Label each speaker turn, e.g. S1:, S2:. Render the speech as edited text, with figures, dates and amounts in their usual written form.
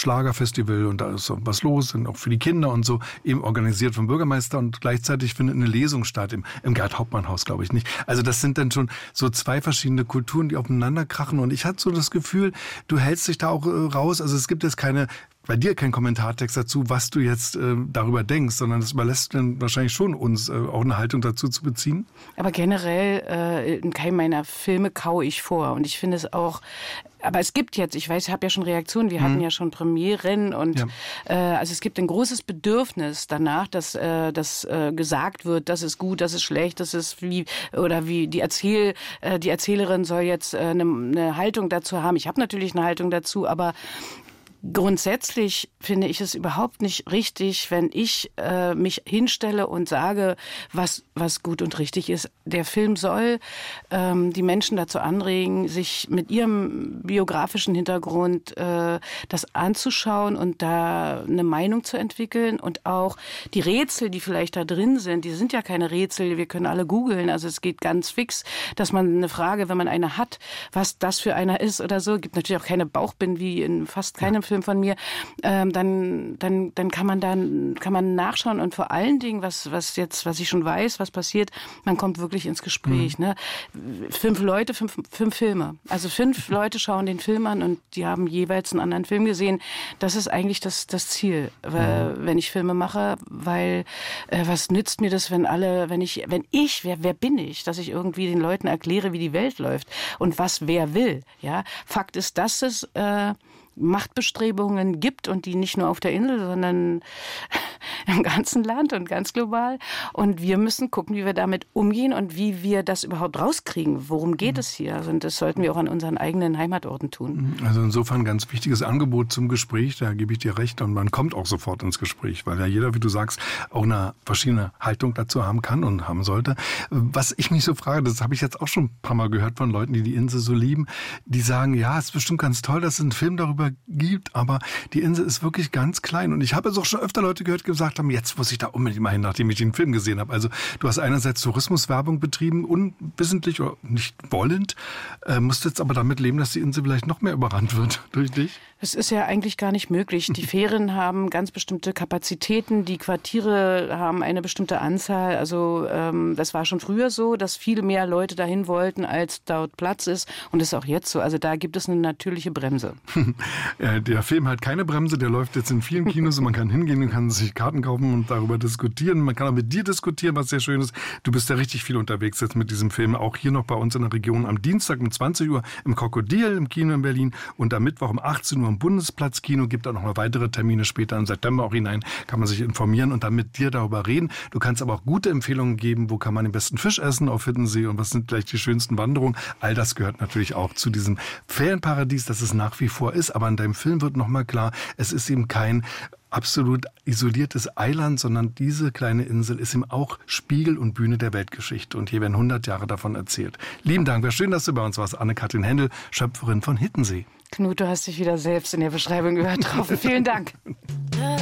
S1: Schlagerfestival und da ist so was los und auch für die Kinder und so, eben organisiert vom Bürgermeister und gleichzeitig findet eine Lesung statt im Gerd-Hauptmann-Haus, glaube ich nicht. Also das sind dann schon so zwei verschiedene Kulturen, die aufeinander krachen und ich hatte so das Gefühl, du hältst dich da auch raus, also es gibt jetzt bei dir kein Kommentartext dazu, was du jetzt darüber denkst, sondern das überlässt dann wahrscheinlich schon uns, auch eine Haltung dazu zu beziehen.
S2: Aber generell in keinem meiner Filme kaue ich vor. Und ich finde es auch, aber es gibt jetzt, ich weiß, ich habe ja schon Reaktionen, wir hatten ja schon Premieren und also es gibt ein großes Bedürfnis danach, dass gesagt wird, das ist gut, das ist schlecht, das ist wie die Erzählerin soll jetzt eine Haltung dazu haben. Ich habe natürlich eine Haltung dazu, aber grundsätzlich finde ich es überhaupt nicht richtig, wenn ich mich hinstelle und sage, was gut und richtig ist. Der Film soll die Menschen dazu anregen, sich mit ihrem biografischen Hintergrund das anzuschauen und da eine Meinung zu entwickeln. Und auch die Rätsel, die vielleicht da drin sind, die sind ja keine Rätsel, wir können alle googeln. Also es geht ganz fix, dass man eine Frage, wenn man eine hat, was das für einer ist oder so, gibt natürlich auch keine Bauchbinden wie in fast keinem Film von mir, dann kann man nachschauen und vor allen Dingen, was ich schon weiß, was passiert, man kommt wirklich ins Gespräch. Ne? 5 Leute, 5 Filme. Also 5 Leute schauen den Film an und die haben jeweils einen anderen Film gesehen. Das ist eigentlich das Ziel, wenn ich Filme mache, weil was nützt mir das, wer bin ich, dass ich irgendwie den Leuten erkläre, wie die Welt läuft und was wer will. Ja? Fakt ist, dass es Machtbestrebungen gibt und die nicht nur auf der Insel, sondern im ganzen Land und ganz global. Und wir müssen gucken, wie wir damit umgehen und wie wir das überhaupt rauskriegen. Worum geht es hier? Also, und das sollten wir auch an unseren eigenen Heimatorten tun.
S1: Also insofern ein ganz wichtiges Angebot zum Gespräch, da gebe ich dir recht. Und man kommt auch sofort ins Gespräch, weil ja jeder, wie du sagst, auch eine verschiedene Haltung dazu haben kann und haben sollte. Was ich mich so frage, das habe ich jetzt auch schon ein paar Mal gehört von Leuten, die die Insel so lieben, die sagen, ja, es ist bestimmt ganz toll, dass es einen Film darüber gibt, aber die Insel ist wirklich ganz klein. Und ich habe jetzt auch schon öfter Leute gehört, die gesagt haben, jetzt muss ich da unbedingt mal hin, nachdem ich den Film gesehen habe. Also du hast einerseits Tourismuswerbung betrieben, unwissentlich oder nicht wollend, musst jetzt aber damit leben, dass die Insel vielleicht noch mehr überrannt wird durch dich.
S2: Es ist ja eigentlich gar nicht möglich. Die Fähren haben ganz bestimmte Kapazitäten, die Quartiere haben eine bestimmte Anzahl. Also das war schon früher so, dass viel mehr Leute dahin wollten, als dort Platz ist. Und das ist auch jetzt so. Also da gibt es eine natürliche Bremse.
S1: Der Film hat keine Bremse, der läuft jetzt in vielen Kinos und man kann hingehen und kann sich Karten kaufen und darüber diskutieren. Man kann auch mit dir diskutieren, was sehr schön ist. Du bist ja richtig viel unterwegs jetzt mit diesem Film. Auch hier noch bei uns in der Region am Dienstag um 20 Uhr im Krokodil im Kino in Berlin und am Mittwoch um 18 Uhr im Bundesplatzkino. Gibt auch noch mal weitere Termine später im September auch hinein. Kann man sich informieren und dann mit dir darüber reden. Du kannst aber auch gute Empfehlungen geben, wo kann man den besten Fisch essen auf Hiddensee und was sind vielleicht die schönsten Wanderungen. All das gehört natürlich auch zu diesem Ferienparadies, das es nach wie vor ist. Aber in deinem Film wird nochmal klar, es ist eben kein absolut isoliertes Eiland, sondern diese kleine Insel ist eben auch Spiegel und Bühne der Weltgeschichte. Und hier werden 100 Jahre davon erzählt. Lieben Dank, wäre schön, dass du bei uns warst. Anne-Kathrin Händel, Schöpferin von Hiddensee.
S2: Knut, du hast dich wieder selbst in der Beschreibung übertroffen. Vielen Dank.